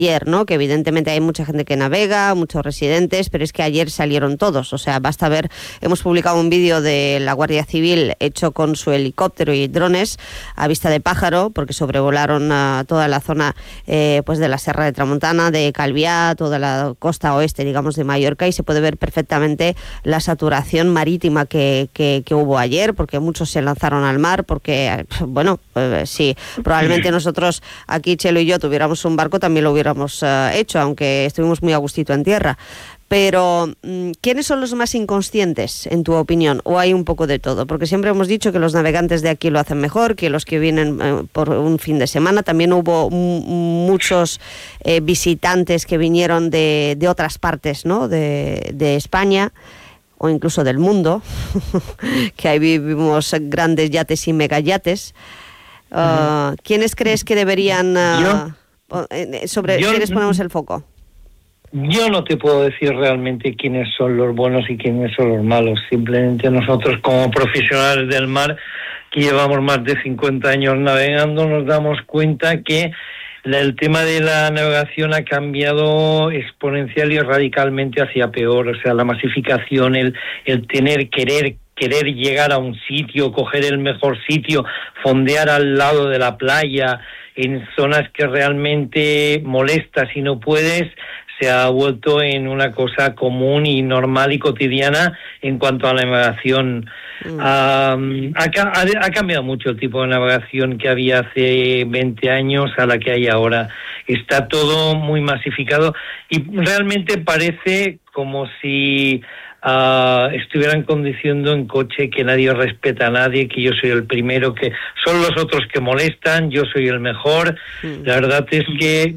ayer, ¿no? Que evidentemente hay mucha gente que navega, muchos residentes, pero es que ayer salieron todos. O sea, basta ver, hemos publicado un vídeo de la Guardia Civil hecho con su helicóptero y drones a vista de pájaro, porque sobrevolaron toda la zona pues de la Serra de Tramuntana, de Calviá, toda la costa oeste, digamos, de Mallorca, y se puede ver perfectamente la saturación marítima que hubo ayer, porque muchos se lanzaron al mar, porque, bueno, sí, probablemente nosotros aquí, Chelo y yo, tuviéramos un barco, también lo hubiéramos hecho, aunque estuvimos muy a gustito en tierra. Pero, ¿quiénes son los más inconscientes, en tu opinión? ¿O hay un poco de todo? Porque siempre hemos dicho que los navegantes de aquí lo hacen mejor, que los que vienen por un fin de semana. También hubo muchos visitantes que vinieron de otras partes, ¿no? De España o incluso del mundo, que ahí vivimos grandes yates y megayates. ¿Quiénes crees que deberían... ¿quiénes ponemos el foco? Yo no te puedo decir realmente quiénes son los buenos y quiénes son los malos. Simplemente nosotros, como profesionales del mar, que llevamos más de 50 años navegando, nos damos cuenta que el tema de la navegación ha cambiado exponencial y radicalmente hacia peor. O sea, la masificación, el querer llegar a un sitio, coger el mejor sitio, fondear al lado de la playa, en zonas que realmente molesta si no puedes, se ha vuelto en una cosa común y normal y cotidiana en cuanto a la navegación. Ha cambiado mucho el tipo de navegación que había hace 20 años a la que hay ahora. Está todo muy masificado y realmente parece como si estuvieran conduciendo en coche, que nadie respeta a nadie, que yo soy el primero, que son los otros que molestan, yo soy el mejor. La verdad es que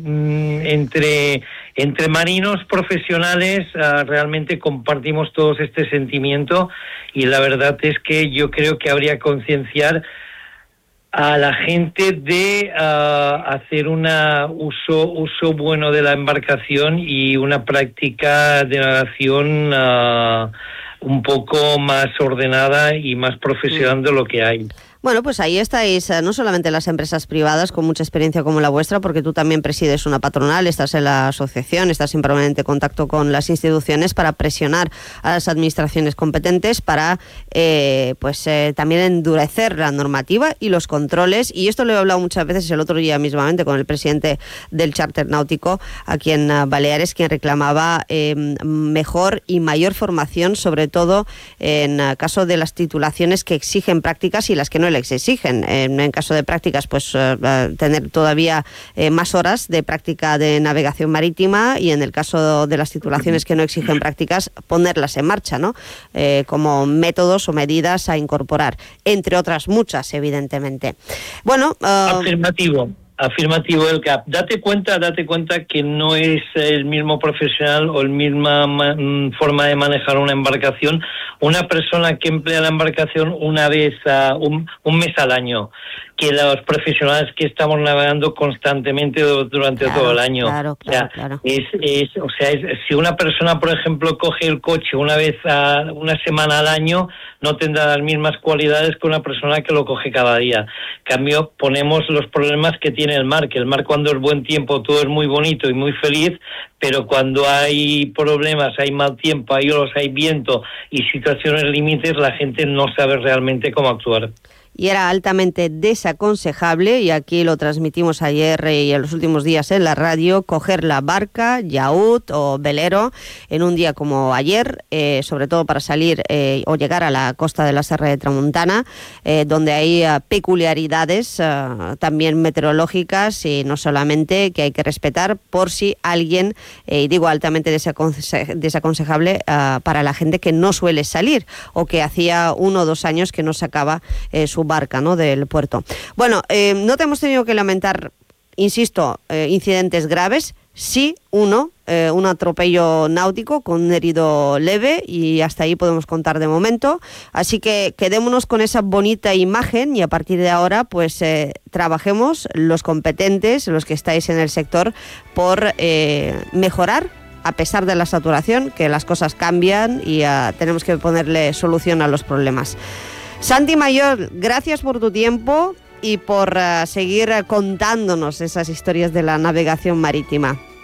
entre marinos profesionales realmente compartimos todos este sentimiento, y la verdad es que yo creo que habría que concienciar a la gente de hacer un uso bueno de la embarcación y una práctica de navegación un poco más ordenada y más profesional de lo que hay. Bueno, pues ahí estáis, no solamente las empresas privadas con mucha experiencia como la vuestra, porque tú también presides una patronal, estás en la asociación, estás en permanente contacto con las instituciones para presionar a las administraciones competentes para también endurecer la normativa y los controles. Y esto lo he hablado muchas veces el otro día mismamente con el presidente del Charter Náutico aquí en Baleares, quien reclamaba mejor y mayor formación, sobre todo en caso de las titulaciones que exigen prácticas y las que no les exigen. En caso de prácticas, pues tener todavía más horas de práctica de navegación marítima, y en el caso de las titulaciones que no exigen prácticas, ponerlas en marcha, ¿no? Como métodos o medidas a incorporar, entre otras muchas, evidentemente. Bueno, Afirmativo, el CAP. Date cuenta que no es el mismo profesional o la misma forma de manejar una embarcación una persona que emplea la embarcación una vez un mes al año, que los profesionales que estamos navegando constantemente durante todo el año. Claro. Si una persona, por ejemplo, coge el coche una semana al año, no tendrá las mismas cualidades que una persona que lo coge cada día. En cambio, ponemos los problemas que tiene el mar, que el mar, cuando es buen tiempo, todo es muy bonito y muy feliz, pero cuando hay problemas, hay mal tiempo, hay olas, hay viento y situaciones límites, la gente no sabe realmente cómo actuar. Y era altamente desaconsejable, y aquí lo transmitimos ayer y en los últimos días en la radio, coger la barca, yacht o velero en un día como ayer, sobre todo para salir o llegar a la costa de la Serra de Tramuntana, donde hay peculiaridades también meteorológicas, y no solamente, que hay que respetar por si alguien, y digo altamente desaconsejable para la gente que no suele salir o que hacía 1 o 2 años que no sacaba su barca, ¿no?, del puerto. Bueno, no te hemos tenido que lamentar, insisto, incidentes graves. Sí, un atropello náutico con un herido leve, y hasta ahí podemos contar de momento. Así que quedémonos con esa bonita imagen, y a partir de ahora pues trabajemos los competentes, los que estáis en el sector, por mejorar, a pesar de la saturación, que las cosas cambian y tenemos que ponerle solución a los problemas. Santi Mayor, gracias por tu tiempo y por seguir contándonos esas historias de la navegación marítima.